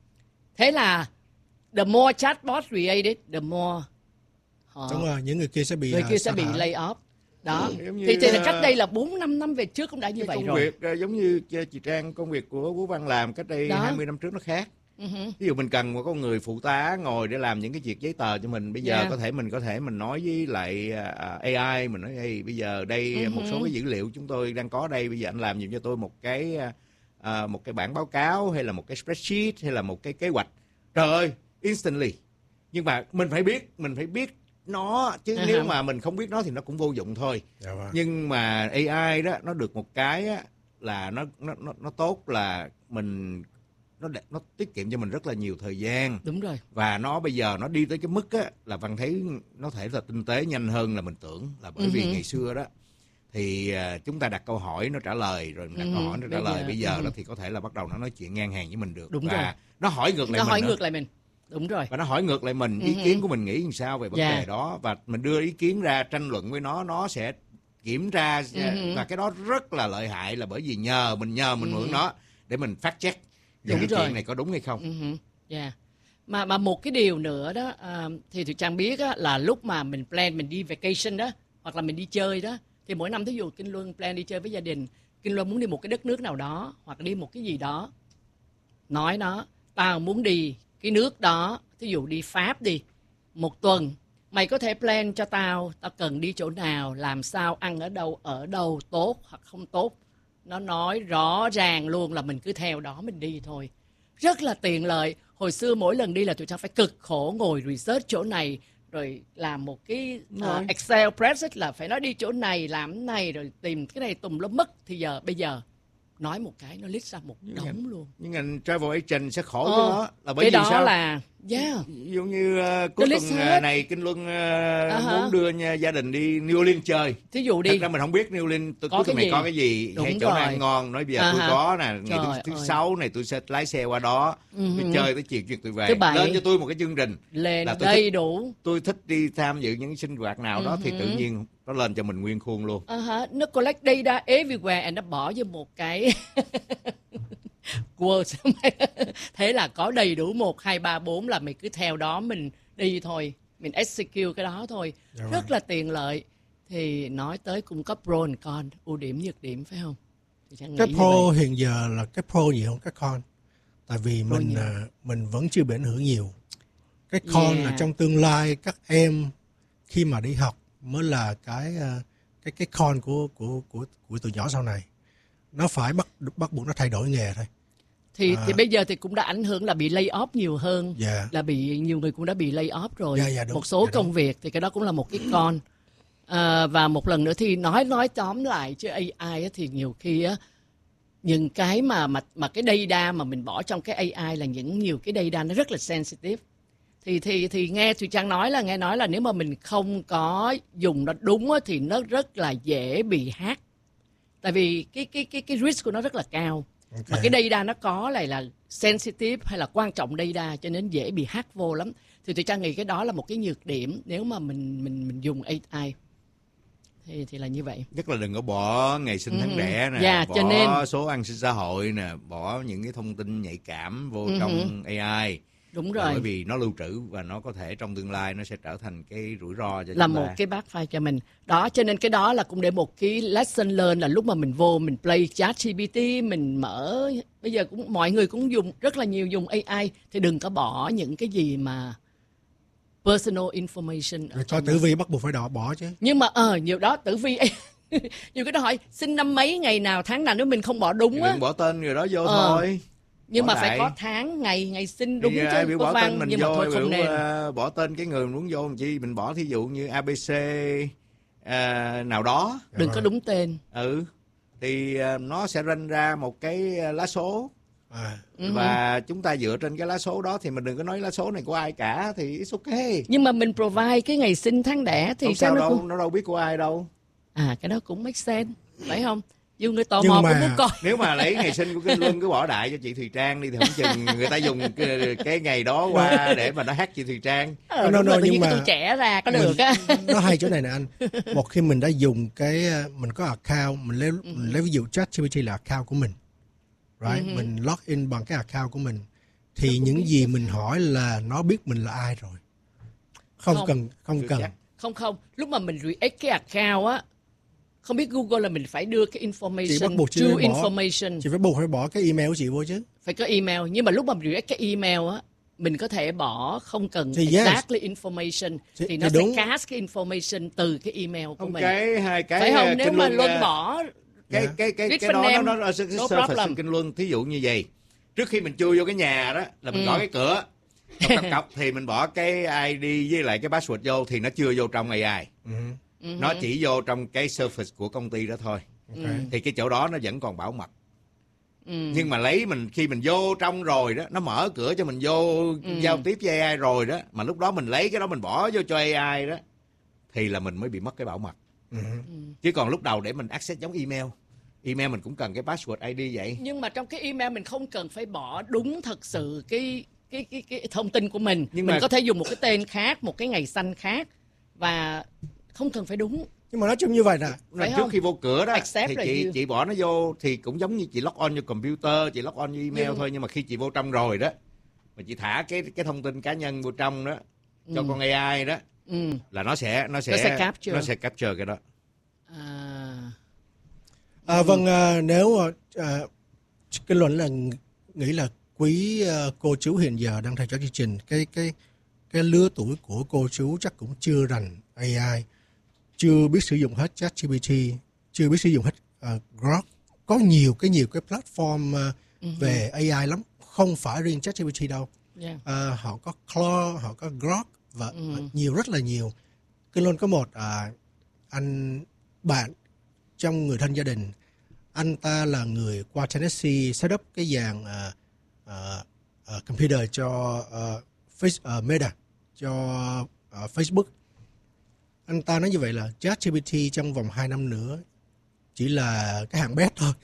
Speaker 6: Thế là the more chatbot created, the more họ,
Speaker 5: Đúng rồi, những người kia sẽ bị
Speaker 6: người
Speaker 5: à,
Speaker 6: kia sẽ
Speaker 5: sa
Speaker 6: bị
Speaker 5: thải.
Speaker 6: lay off. Đó.
Speaker 7: Giống như,
Speaker 6: Thì, thì là
Speaker 7: à,
Speaker 6: cách đây là bốn năm năm về trước cũng đã như
Speaker 7: cái
Speaker 6: vậy
Speaker 7: công
Speaker 6: rồi.
Speaker 7: việc à, giống như chị Trang, công việc của Vũ Văn làm cách đây
Speaker 6: Đó.
Speaker 7: hai mươi năm trước nó khác.
Speaker 6: Uh-huh.
Speaker 7: Ví dụ mình cần một con người phụ tá ngồi để làm những cái việc giấy tờ cho mình, bây giờ
Speaker 6: Dạ.
Speaker 7: có thể mình có thể mình nói với lại à, a i, mình nói hey, bây giờ đây
Speaker 6: Ừ
Speaker 7: một số
Speaker 6: hử.
Speaker 7: cái dữ liệu chúng tôi đang có đây, bây giờ anh làm giùm cho tôi một cái à, một cái bản báo cáo hay là một cái spreadsheet hay là một cái kế hoạch. Trời ơi, instantly. Nhưng mà mình phải biết, mình phải biết nó chứ
Speaker 6: À
Speaker 7: nếu
Speaker 6: ha.
Speaker 7: mà mình không biết nó thì nó cũng vô dụng thôi.
Speaker 5: Dạ vâng.
Speaker 7: Nhưng mà a i đó nó được một cái á, là nó nó nó nó tốt là mình nó để- nó tiết kiệm cho mình rất là nhiều thời gian,
Speaker 6: Đúng rồi.
Speaker 7: và nó bây giờ nó đi tới cái mức á là Văn thấy nó thể là tinh tế nhanh hơn là mình tưởng, là bởi vì
Speaker 6: Ừ hử.
Speaker 7: ngày xưa đó thì à, chúng ta đặt câu hỏi nó trả lời, rồi mình đặt
Speaker 6: Ừ
Speaker 7: câu
Speaker 6: hử.
Speaker 7: hỏi nó trả
Speaker 6: Bây
Speaker 7: lời.
Speaker 6: giờ-
Speaker 7: Bây giờ
Speaker 6: ừ
Speaker 7: đó
Speaker 6: hử.
Speaker 7: thì có thể là bắt đầu nó nói chuyện ngang hàng với mình được.
Speaker 6: Đúng
Speaker 7: và
Speaker 6: rồi.
Speaker 7: nó hỏi ngược lại
Speaker 6: Nó
Speaker 7: mình
Speaker 6: hỏi
Speaker 7: nữa.
Speaker 6: ngược lại mình. Đúng rồi.
Speaker 7: Và nó hỏi ngược lại mình ý
Speaker 6: Ừ hử.
Speaker 7: kiến của mình nghĩ làm sao về vấn
Speaker 6: Dạ.
Speaker 7: đề đó, và mình đưa ý kiến ra tranh luận với nó, nó sẽ kiểm tra.
Speaker 6: Ừ hử.
Speaker 7: Và cái đó rất là lợi hại, là bởi vì nhờ mình nhờ mình
Speaker 6: Ừ
Speaker 7: mượn
Speaker 6: hử.
Speaker 7: nó để mình fact check những
Speaker 6: Đúng
Speaker 7: cái
Speaker 6: rồi.
Speaker 7: chuyện này có đúng hay không.
Speaker 6: Uh-huh. Yeah. Mà mà một cái điều nữa đó, à, thì Thùy Trang biết á, là lúc mà mình plan mình đi vacation đó, hoặc là mình đi chơi đó, thì mỗi năm thí dụ Kinh Luân plan đi chơi với gia đình, Kinh Luân muốn đi một cái đất nước nào đó hoặc đi một cái gì đó, nói nó, tao muốn đi cái nước đó, thí dụ đi Pháp đi, một tuần, mày có thể plan cho tao, tao cần đi chỗ nào, làm sao, ăn ở đâu, ở đâu, tốt hoặc không tốt. Nó nói rõ ràng luôn là mình cứ theo đó mình đi thôi. Rất là tiện lợi. Hồi xưa mỗi lần đi là tụi tao phải cực khổ ngồi research chỗ này, rồi làm một cái uh, Excel spreadsheet là phải nói đi chỗ này, làm cái này, rồi tìm cái này tùm lum mất. Thì giờ bây giờ nói một cái nó list ra một đống
Speaker 7: nhưng
Speaker 6: luôn.
Speaker 7: Nhưng ngành travel agent sẽ khổ
Speaker 6: ờ,
Speaker 7: với nó là bởi
Speaker 6: cái
Speaker 7: vì
Speaker 6: đó
Speaker 7: sao?
Speaker 6: là yeah.
Speaker 7: Ví dụ như uh, cuối tuần uh, này Kinh Luân uh, uh-huh. muốn đưa nha, gia đình đi New Orleans chơi.
Speaker 6: Thí dụ đi.
Speaker 7: Thật ra mình không biết New Orleans cuối tuần này có cái gì,
Speaker 6: đúng
Speaker 7: hay chỗ nào
Speaker 6: rồi.
Speaker 7: ăn ngon. Nói bây giờ
Speaker 6: uh-huh.
Speaker 7: tôi có nè, ngày
Speaker 6: Trời
Speaker 7: thứ, thứ
Speaker 6: ơi.
Speaker 7: sáu này tôi sẽ lái xe qua đó,
Speaker 6: uh-huh.
Speaker 7: tôi chơi tới chiều chiều tôi về.
Speaker 6: Thứ bảy.
Speaker 7: Lên cho tôi một cái chương trình
Speaker 6: lên
Speaker 7: là tôi
Speaker 6: đầy
Speaker 7: thích,
Speaker 6: đủ.
Speaker 7: Tôi thích đi tham dự những sinh hoạt nào
Speaker 6: uh-huh.
Speaker 7: đó thì tự nhiên nó lên cho mình nguyên khuôn luôn.
Speaker 6: Uh-huh. Nó collect data everywhere and nó bỏ vô một cái Word. Thế là có đầy đủ một, hai, ba, bốn là mày cứ theo đó mình đi thôi. Mình execute cái đó thôi.
Speaker 5: Yeah,
Speaker 6: rất
Speaker 5: right.
Speaker 6: là tiện lợi. Thì nói tới cung cấp pro and con, ưu điểm nhược điểm phải không?
Speaker 5: Cái pro hiện giờ là cái pro nhiều hơn cái con. Tại vì
Speaker 6: Pro
Speaker 5: mình
Speaker 6: nhiều.
Speaker 5: uh, mình vẫn chưa bị ảnh hưởng nhiều. Cái con
Speaker 6: Yeah.
Speaker 5: là trong tương lai các em khi mà đi học mới là cái uh, cái cái con của của của của tụi nhỏ sau này. Nó phải bắt bắt buộc nó thay đổi nghề thôi.
Speaker 6: Thì,
Speaker 5: À.
Speaker 6: thì bây giờ thì cũng đã ảnh hưởng là bị lay off nhiều hơn.
Speaker 5: Yeah.
Speaker 6: Là bị nhiều người cũng đã bị lay off rồi.
Speaker 5: Yeah, yeah, đúng.
Speaker 6: Một số
Speaker 5: Yeah,
Speaker 6: công
Speaker 5: đúng.
Speaker 6: việc thì cái đó cũng là một cái con. À, và một lần nữa thì nói nói tóm lại chứ a i á, thì nhiều khi á, những cái mà mà mà cái data mà mình bỏ trong cái a i là những nhiều cái data nó rất là sensitive. Thì thì thì nghe Thùy Trang nói là nghe nói là nếu mà mình không có dùng nó đúng á, thì nó rất là dễ bị hack. Tại vì cái cái cái cái risk của nó rất là cao.
Speaker 5: Okay.
Speaker 6: Mà cái data nó có lại là sensitive hay là quan trọng data cho nên dễ bị hack vô lắm. Thì Thùy Trang nghĩ cái đó là một cái nhược điểm nếu mà mình mình mình dùng a i. Thì thì là như vậy.
Speaker 7: Nhất là đừng có bỏ ngày sinh tháng
Speaker 6: Ừ.
Speaker 7: đẻ nè,
Speaker 6: Dạ,
Speaker 7: bỏ
Speaker 6: cho nên-
Speaker 7: số an sinh xã hội nè, bỏ những cái thông tin nhạy cảm vô
Speaker 6: Ừ.
Speaker 7: trong a i.
Speaker 6: Đúng
Speaker 7: Là
Speaker 6: rồi.
Speaker 7: bởi vì nó lưu trữ và nó có thể trong tương lai nó sẽ trở thành cái rủi ro cho
Speaker 6: Là
Speaker 7: chúng
Speaker 6: một
Speaker 7: ta.
Speaker 6: cái backfire cho mình. Đó, cho nên cái đó là cũng để một cái lesson learn là lúc mà mình vô mình play chat giê pê tê, mình mở, bây giờ cũng mọi người cũng dùng rất là nhiều dùng a i, thì đừng có bỏ những cái gì mà personal information ở
Speaker 5: Rồi
Speaker 6: trong
Speaker 5: coi tử
Speaker 6: đó.
Speaker 5: vi bắt buộc phải đỏ bỏ chứ.
Speaker 6: Nhưng mà ờ nhiều đó tử vi nhiều cái đó hỏi sinh năm mấy, ngày nào, tháng nào, nếu mình không bỏ đúng
Speaker 7: Thì
Speaker 6: á,
Speaker 7: đừng bỏ tên người đó vô
Speaker 6: Ờ.
Speaker 7: thôi.
Speaker 6: nhưng
Speaker 7: bỏ
Speaker 6: mà phải
Speaker 7: đại.
Speaker 6: có tháng, ngày, ngày sinh đúng
Speaker 7: Thì,
Speaker 6: chứ,
Speaker 7: ai biểu
Speaker 6: có
Speaker 7: bỏ
Speaker 6: văn,
Speaker 7: tên mình
Speaker 6: nhưng mà
Speaker 7: vô,
Speaker 6: thôi không
Speaker 7: biểu,
Speaker 6: nên.
Speaker 7: uh, bỏ tên cái người mình muốn vô làm chi, mình bỏ thí dụ như a bê xê uh, nào đó.
Speaker 6: Đừng có đúng tên.
Speaker 7: Ừ. Thì uh, nó sẽ ranh ra một cái lá số.
Speaker 5: À.
Speaker 6: Ừ.
Speaker 7: Và chúng ta dựa trên cái lá số đó thì mình đừng có nói lá số này của ai cả, thì it's okay.
Speaker 6: Nhưng mà mình provide cái ngày sinh tháng đẻ thì
Speaker 7: Không
Speaker 6: sao
Speaker 7: sao
Speaker 6: nó
Speaker 7: đâu,
Speaker 6: cũng...
Speaker 7: nó đâu biết của ai đâu.
Speaker 6: À, cái đó cũng make sense, phải không? Nhiều người tò
Speaker 5: Nhưng
Speaker 6: mò
Speaker 5: mà-
Speaker 6: cũng muốn coi.
Speaker 7: Nếu mà lấy ngày sinh của Kinh Luân cứ bỏ đại cho chị Thùy Trang đi thì không chừng người ta dùng cái, cái ngày đó qua để mà nó hack chị Thùy Trang.
Speaker 6: Ờ,
Speaker 5: No,
Speaker 6: đúng
Speaker 5: no,
Speaker 6: rồi, tự
Speaker 5: nhưng
Speaker 6: nhiên cái
Speaker 5: mà-
Speaker 6: tôi trẻ ra có
Speaker 5: Mình-
Speaker 6: được á.
Speaker 5: Nó hay chỗ này nè anh. Một khi mình đã dùng cái uh, mình có account, mình lấy mình lấy ví dụ chat giê pê tê là account của mình. Right?
Speaker 6: Ừ.
Speaker 5: Mình log in bằng cái account của mình thì những gì mình hỏi là nó biết mình là ai rồi. Không,
Speaker 6: Không.
Speaker 5: cần không
Speaker 7: Chưa
Speaker 5: cần.
Speaker 7: chắc.
Speaker 6: Không không, lúc mà mình create cái account á, không biết Google là mình phải đưa cái
Speaker 5: Chị bắt
Speaker 6: information,
Speaker 5: buộc chị
Speaker 6: true
Speaker 5: phải bỏ-
Speaker 6: information,
Speaker 5: Chị phải buộc phải bỏ cái email của chị vô chứ.
Speaker 6: phải có email. Nhưng mà lúc mà mình create cái email á, mình có thể bỏ không cần
Speaker 5: Thì yes.
Speaker 6: exactly information,
Speaker 5: Thì-
Speaker 6: thì nó
Speaker 5: thì
Speaker 6: sẽ
Speaker 5: đúng.
Speaker 6: cast cái information từ cái email của
Speaker 7: Không,
Speaker 6: mình.
Speaker 7: cái hai cái
Speaker 6: Phải không?
Speaker 7: uh,
Speaker 6: Nếu
Speaker 7: Kinh
Speaker 6: mà
Speaker 7: Luân,
Speaker 6: Luân
Speaker 7: uh,
Speaker 6: bỏ
Speaker 7: cái
Speaker 5: Yeah.
Speaker 7: cái cái cái
Speaker 6: Different
Speaker 7: đó
Speaker 6: name,
Speaker 7: nó nó cái
Speaker 6: no
Speaker 7: surface
Speaker 6: problem.
Speaker 7: Kinh Luân, thí dụ như vậy. Trước khi mình chui vô cái nhà đó là mình
Speaker 6: Ừ.
Speaker 7: gõ cái cửa, cọc cọc cọc thì mình bỏ cái i đê với lại cái password vô thì nó chưa vô trong a i.
Speaker 5: Ừ.
Speaker 6: Ừ.
Speaker 7: Nó chỉ vô trong cái surface của công ty đó thôi.
Speaker 5: Ok.
Speaker 7: Thì cái chỗ đó nó vẫn còn bảo mật.
Speaker 6: Ừ.
Speaker 7: Nhưng mà lấy mình khi mình vô trong rồi đó, nó mở cửa cho mình vô
Speaker 6: Ừ.
Speaker 7: giao tiếp với a i rồi đó, mà lúc đó mình lấy cái đó mình bỏ vô cho a i đó thì là mình mới bị mất cái bảo mật.
Speaker 5: Ừ.
Speaker 7: Chứ còn lúc đầu để mình access giống email, email mình cũng cần cái password i đê vậy.
Speaker 6: Nhưng mà trong cái email mình không cần phải bỏ đúng thật sự cái cái cái cái thông tin của mình.
Speaker 7: Nhưng
Speaker 6: mình
Speaker 7: mà-
Speaker 6: có thể dùng một cái tên khác, một cái ngày sinh khác, và không cần phải đúng.
Speaker 5: Nhưng mà nói chung như vậy nè.
Speaker 6: Phải
Speaker 7: Trước
Speaker 6: không?
Speaker 7: khi vô cửa đó
Speaker 6: Accept
Speaker 7: thì
Speaker 6: là
Speaker 7: chị
Speaker 6: you.
Speaker 7: chị bỏ nó vô thì cũng giống như chị log on vô computer, chị log on vô email
Speaker 6: Nhưng-
Speaker 7: thôi, nhưng mà khi chị vô trong rồi đó mà chị thả cái cái thông tin cá nhân vô trong đó cho
Speaker 6: Ừ.
Speaker 7: con a i đó
Speaker 6: Ừ.
Speaker 7: là nó sẽ nó sẽ
Speaker 6: Nó sẽ capture.
Speaker 7: nó sẽ capture cái đó.
Speaker 6: À,
Speaker 5: À, vâng, à, nếu à, Kinh Luận là ng- nghĩ là quý uh, cô chú hiện giờ đang theo dõi chương trình, cái cái cái lứa tuổi của cô chú chắc cũng chưa rành a i, chưa biết sử dụng hết ChatGPT, chưa biết sử dụng hết uh, Grok. Có nhiều cái nhiều cái platform uh, uh-huh. về a i lắm, không phải riêng ChatGPT đâu. Yeah. Uh, họ có Claude, họ có Grok và uh-huh. nhiều, rất là nhiều. Kinh Luân có một uh, anh bạn trong người thân gia đình, anh ta là người qua Tennessee set up cái dàn uh, uh, uh, computer cho uh, face, uh, Meta, cho uh, Facebook. Anh ta nói như vậy là ChatGPT trong vòng hai năm nữa chỉ là cái hạng bét thôi.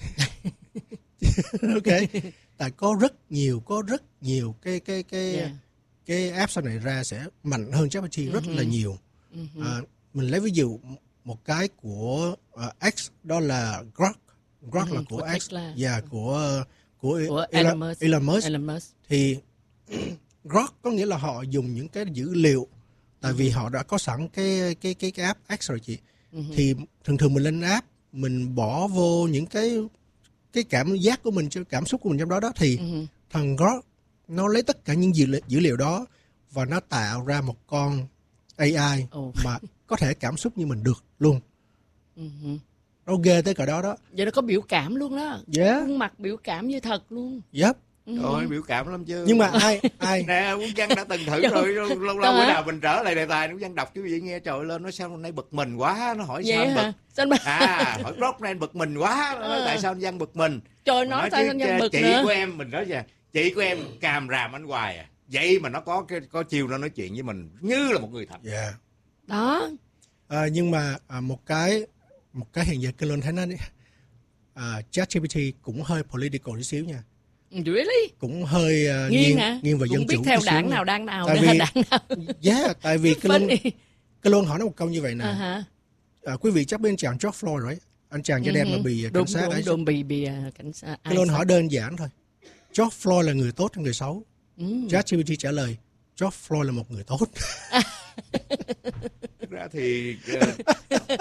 Speaker 5: Ok, tại có rất nhiều, có rất nhiều cái cái cái yeah. cái app sau này ra sẽ mạnh hơn ChatGPT uh-huh. rất là nhiều. Uh-huh. Uh, mình lấy ví dụ một cái của uh, X, đó là Grok. Grok uh-huh. là của, của X, và yeah, của của, của Elon, Musk. Elon Musk. Elon Musk. Thì Grok có nghĩa là họ dùng những cái dữ liệu, tại uh-huh. vì họ đã có sẵn cái cái cái cái app X rồi chị. Uh-huh. Thì thường thường mình lên app, mình bỏ vô những cái cái cảm giác của mình, cảm xúc của mình trong đó đó, thì uh-huh. thằng Grok nó lấy tất cả những dữ liệu, dữ liệu đó và nó tạo ra một con a i oh. mà có thể cảm xúc như mình được luôn. Uh-huh. Nó ghê tới cỡ đó đó.
Speaker 6: Vậy nó có biểu cảm luôn đó.
Speaker 5: Yeah.
Speaker 6: Khuôn mặt biểu cảm như thật luôn.
Speaker 5: Yep.
Speaker 7: Uh-huh. Rồi biểu cảm lắm chứ.
Speaker 5: Nhưng mà ai ai
Speaker 7: nè, Quốc Văn đã từng thử rồi, lâu lâu lâu bữa nào mình trở lại đề tài, Quốc Văn đọc quý vị nghe, trời lên nó sao hôm nay bực mình quá, nó hỏi vậy sao anh bực. Sao anh... à hỏi Grok này anh bực mình quá, nó nói tại sao anh Văn bực mình.
Speaker 6: Trời, nói, nói tại sao anh Văn bực
Speaker 7: chị
Speaker 6: nữa.
Speaker 7: Của em, mình nói vậy, chị của em càm ràm anh hoài à. Vậy mà nó có cái có chiều nó nói chuyện với mình như là một người thật.
Speaker 5: Yeah.
Speaker 6: Đó.
Speaker 5: À, nhưng mà à, một cái một cái hiện giờ Kinh Luân thấy nó à, ChatGPT cũng hơi political chút xíu nha.
Speaker 6: Really?
Speaker 5: Cũng hơi uh,
Speaker 6: nghiêng,
Speaker 5: nghiêng, nghiêng vào dân chủ.
Speaker 6: Cũng biết theo đảng nào đảng nào,
Speaker 5: tại vì,
Speaker 6: đảng nào.
Speaker 5: Yeah, tại vì Kinh Luân Kinh Luân hỏi nó một câu như vậy nè. Uh-huh. À, quý vị chắc biết anh chàng George Floyd rồi, anh chàng da đen uh-huh. mà bị cảnh
Speaker 6: đúng,
Speaker 5: sát
Speaker 6: đúng,
Speaker 5: ấy.
Speaker 6: Đúng, bị bị uh, cảnh sát.
Speaker 5: Kinh Luân hỏi đơn giản thôi. George Floyd là người tốt hay người xấu? Uh-huh. ChatGPT trả lời George Floyd là một người tốt.
Speaker 7: Thực ra thì uh,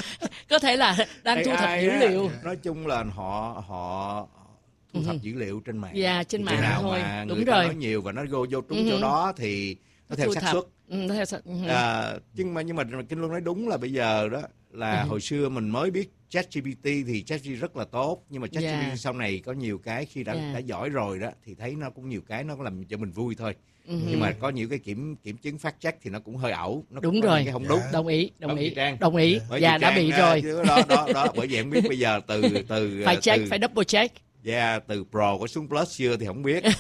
Speaker 6: có thể là đang thu thập dữ liệu.
Speaker 7: Nói chung là họ họ thu thập uh-huh. dữ liệu trên mạng.
Speaker 6: Dạ, trên mạng
Speaker 7: nào
Speaker 6: thôi.
Speaker 7: Mà
Speaker 6: đúng
Speaker 7: người
Speaker 6: rồi.
Speaker 7: ta nói nhiều và nó vô vô trúng uh-huh. chỗ đó thì nó theo xác suất.
Speaker 6: Ừ, theo xác... uh-huh.
Speaker 7: à, nhưng mà nhưng mà Kinh Luân nói đúng là bây giờ đó là uh-huh. hồi xưa mình mới biết ChatGPT thì ChatGPT rất là tốt, nhưng mà ChatGPT yeah. sau này có nhiều cái khi đã yeah. đã giỏi rồi đó thì thấy nó cũng nhiều cái nó làm cho mình vui thôi. Uh-huh. Nhưng mà có nhiều cái kiểm kiểm chứng phát check thì nó cũng hơi ẩu, nó
Speaker 6: đúng
Speaker 7: cũng
Speaker 6: rồi,
Speaker 7: cái không đúng.
Speaker 6: Đồng ý, đồng ý,
Speaker 7: Trang.
Speaker 6: đồng ý. Dạ yeah, đã bị rồi.
Speaker 7: Đó đó đó, bởi vậy không biết bây giờ từ từ
Speaker 6: phải check,
Speaker 7: từ,
Speaker 6: phải double check.
Speaker 7: Yeah, từ Pro có xuống Plus chưa thì không biết.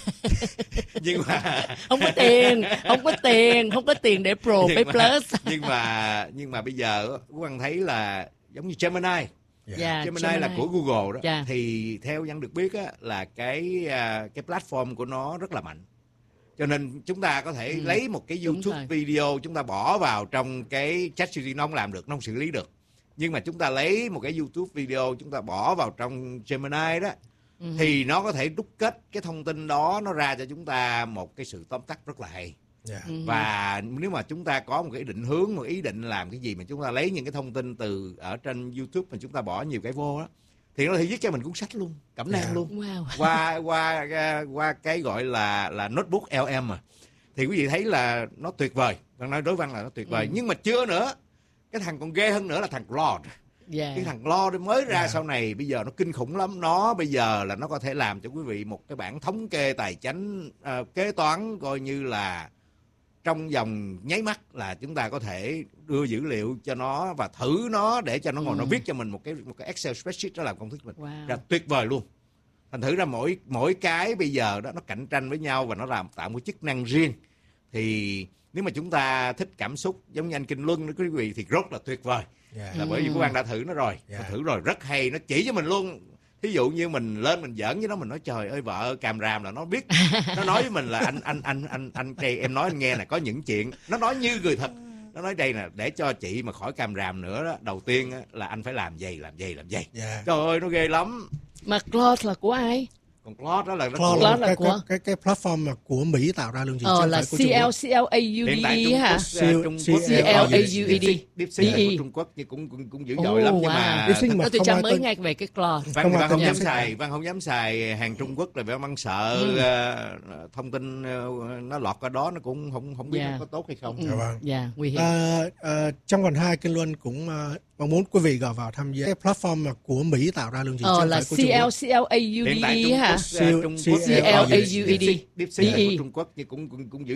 Speaker 7: Nhưng mà
Speaker 6: không có tiền, không có tiền, không có tiền để Pro với Plus.
Speaker 7: nhưng mà nhưng mà bây giờ Quốc Văn thấy là giống như Gemini. Yeah. Yeah, Gemini, Gemini là của Google đó. Yeah. Thì theo Văn được biết á, là cái cái platform của nó rất là mạnh. Cho nên chúng ta có thể ừ. lấy một cái YouTube video chúng ta bỏ vào trong cái ChatGPT, nó không làm được, nó không xử lý được. Nhưng mà chúng ta lấy một cái YouTube video chúng ta bỏ vào trong Gemini đó, ừ. thì nó có thể đúc kết cái thông tin đó, nó ra cho chúng ta một cái sự tóm tắt rất là hay. Yeah. Ừ. Và nếu mà chúng ta có một cái định hướng, một ý định làm cái gì mà chúng ta lấy những cái thông tin từ ở trên YouTube mà chúng ta bỏ nhiều cái vô đó, thì nó có thể viết cho mình cuốn sách luôn, cẩm nang yeah. luôn. Wow. Qua qua qua cái gọi là là notebook L M mà. Thì quý vị thấy là nó tuyệt vời. Văn nói đối văn là nó tuyệt vời, ừ. nhưng mà chưa nữa. Cái thằng còn ghê hơn nữa là thằng Claude. Yeah. Cái thằng Claude mới ra yeah. sau này bây giờ nó kinh khủng lắm. Nó bây giờ là nó có thể làm cho quý vị một cái bảng thống kê tài chính, uh, kế toán coi như là trong vòng nháy mắt là chúng ta có thể đưa dữ liệu cho nó và thử nó để cho nó ngồi ừ. nó viết cho mình một cái một cái Excel spreadsheet, nó làm công thức mình wow. ra tuyệt vời luôn. Thành thử ra mỗi mỗi cái bây giờ đó nó cạnh tranh với nhau và nó làm tạo một chức năng riêng. Thì nếu mà chúng ta thích cảm xúc giống như anh Kinh Luân đó quý vị thì rất là tuyệt vời. Yeah. Là bởi vì các bạn đã thử nó rồi, yeah. thử rồi rất hay, nó chỉ cho mình luôn. Thí dụ như mình lên mình giỡn với nó, mình nói trời ơi vợ càm ràm là nó biết, nó nói với mình là anh anh anh anh anh đây em nói anh nghe nè, có những chuyện nó nói như người thật. Nó nói đây nè, để cho chị mà khỏi càm ràm nữa đó, đầu tiên á, là anh phải làm gì làm gì làm gì. Yeah. Trời ơi nó ghê lắm.
Speaker 6: Mà Claude là của ai?
Speaker 7: Còn Claude đó là nó
Speaker 5: Claude
Speaker 6: Claude
Speaker 5: là,
Speaker 6: là
Speaker 5: cái,
Speaker 6: của-
Speaker 5: cái, cái cái platform mà của Mỹ tạo ra luôn gì, chứ
Speaker 6: Ờ
Speaker 5: không
Speaker 6: là
Speaker 5: phải của
Speaker 6: C
Speaker 5: Trung
Speaker 6: L
Speaker 5: Quốc.
Speaker 6: C L A U D
Speaker 7: hiện tại
Speaker 6: E
Speaker 7: Trung
Speaker 6: hả?
Speaker 7: Quốc,
Speaker 5: C-
Speaker 7: Trung
Speaker 5: C-
Speaker 7: Quốc
Speaker 5: C L A U D E.
Speaker 7: DeepSeek là
Speaker 6: D E.
Speaker 7: của Trung Quốc nhưng cũng cũng cũng dữ
Speaker 6: Ồ,
Speaker 7: dội lắm, nhưng
Speaker 6: wow.
Speaker 7: mà
Speaker 5: DeepSeek mà
Speaker 6: Tôi
Speaker 5: không
Speaker 6: cho
Speaker 5: ai
Speaker 6: mới
Speaker 5: tin.
Speaker 6: nghe về cái Claude.
Speaker 7: Văn,
Speaker 5: Không ai
Speaker 7: văn không
Speaker 5: tin
Speaker 7: dám
Speaker 5: DeepSeek.
Speaker 7: xài, Văn không dám xài hàng Trung Quốc là Văn sợ
Speaker 6: Ừ.
Speaker 7: ờ, thông tin ờ, nó lọt qua đó, nó cũng không không biết
Speaker 6: Dạ.
Speaker 7: nó có tốt hay không.
Speaker 6: Ừ.
Speaker 5: Dạ vâng.
Speaker 6: Dạ, nguy hiểm.
Speaker 5: À, à, trong phần hai Kinh Luân cũng à, mong muốn quý vị gọi vào tham gia cái platform mà của Mỹ tạo ra luôn gì, chứ
Speaker 6: Ờ
Speaker 5: không
Speaker 6: là
Speaker 5: phải của
Speaker 6: C
Speaker 5: Trung
Speaker 6: L
Speaker 5: Quốc.
Speaker 6: C L A U D
Speaker 7: Hiện tại
Speaker 6: E
Speaker 7: Trung
Speaker 6: hả?
Speaker 7: Quốc, ờ, Trung Quốc
Speaker 5: C L A U D E.
Speaker 7: DeepSeek là
Speaker 6: D E.
Speaker 7: của Trung Quốc nhưng cũng cũng cũng dữ